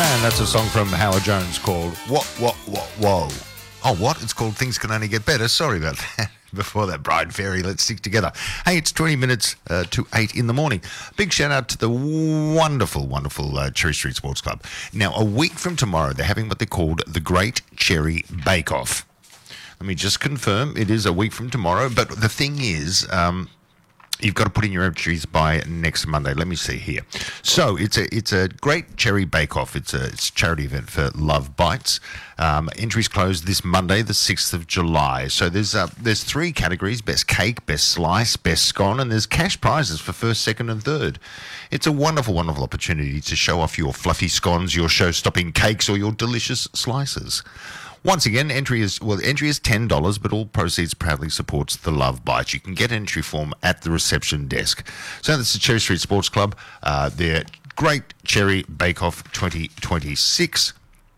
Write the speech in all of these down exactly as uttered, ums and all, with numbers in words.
And that's a song from Howard Jones called What, What, What, Whoa. Oh, what? It's called Things Can Only Get Better. Sorry about that. Before that, Bride Fairy, let's stick together. Hey, it's twenty minutes uh, to eight in the morning. Big shout out to the wonderful, wonderful uh, Cherry Street Sports Club. Now, a week from tomorrow, they're having what they called the Great Cherry Bake Off. Let me just confirm, it is a week from tomorrow, but the thing is, um, you've got to put in your entries by next Monday. Let me see here. So it's a it's a Great Cherry Bake Off. It's a, it's a charity event for Love Bites. Um, entries close this Monday, the sixth of July. So there's uh, there's three categories: best cake, best slice, best scone, and there's cash prizes for first, second, and third. It's a wonderful, wonderful opportunity to show off your fluffy scones, your show-stopping cakes, or your delicious slices. Once again, entry is well, entry is ten dollars, but all proceeds proudly supports the Love Bite. You can get an entry form at the reception desk. So that's the Cherry Street Sports Club. Uh, their Great Cherry Bake Off twenty twenty-six.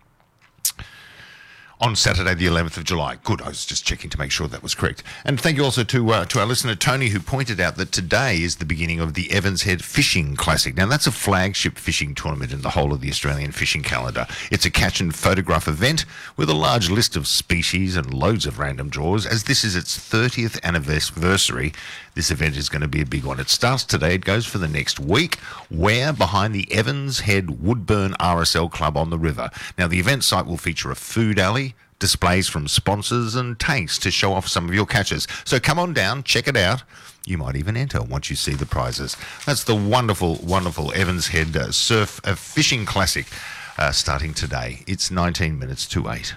On Saturday, the eleventh of July. Good, I was just checking to make sure that was correct. And thank you also to uh, to our listener, Tony, who pointed out that today is the beginning of the Evans Head Fishing Classic. Now, that's a flagship fishing tournament in the whole of the Australian fishing calendar. It's a catch and photograph event with a large list of species and loads of random draws. As this is its thirtieth anniversary, this event is going to be a big one. It starts today. It goes for the next week. Where? Behind the Evans Head Woodburn R S L Club on the river. Now, the event site will feature a food alley, displays from sponsors and tanks to show off some of your catches. So come on down, check it out. You might even enter once you see the prizes. That's the wonderful, wonderful Evans Head uh, Surf uh, Fishing Classic uh, starting today. It's nineteen minutes to eight.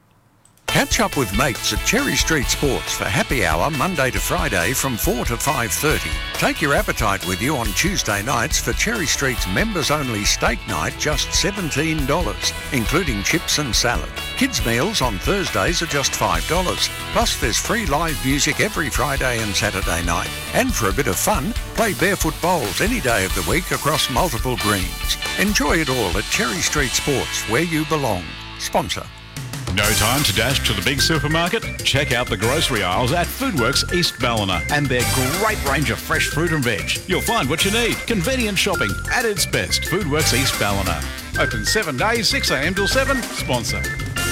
Catch up with mates at Cherry Street Sports for happy hour Monday to Friday from four to five thirty. Take your appetite with you on Tuesday nights for Cherry Street's members-only steak night, just seventeen dollars, including chips and salad. Kids' meals on Thursdays are just five dollars. Plus there's free live music every Friday and Saturday night. And for a bit of fun, play barefoot bowls any day of the week across multiple greens. Enjoy it all at Cherry Street Sports, where you belong. Sponsor. No time to dash to the big supermarket? Check out the grocery aisles at Foodworks East Ballina and their great range of fresh fruit and veg. You'll find what you need. Convenient shopping at its best. Foodworks East Ballina. Open seven days, six a m till seven. Sponsor.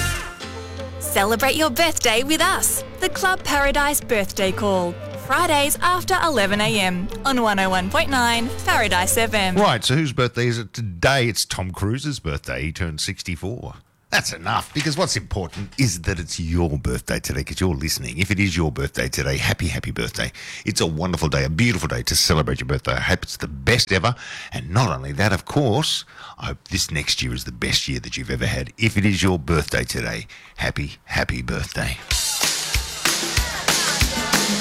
Celebrate your birthday with us. The Club Paradise Birthday Call. Fridays after eleven a m on one oh one point nine Paradise F M. Right, so whose birthday is it today? It's Tom Cruise's birthday. He turned sixty-four. That's enough, because what's important is that it's your birthday today, because you're listening. If it is your birthday today, happy, happy birthday. It's a wonderful day, a beautiful day to celebrate your birthday. I hope it's the best ever. And not only that, of course, I hope this next year is the best year that you've ever had. If it is your birthday today, happy, happy birthday.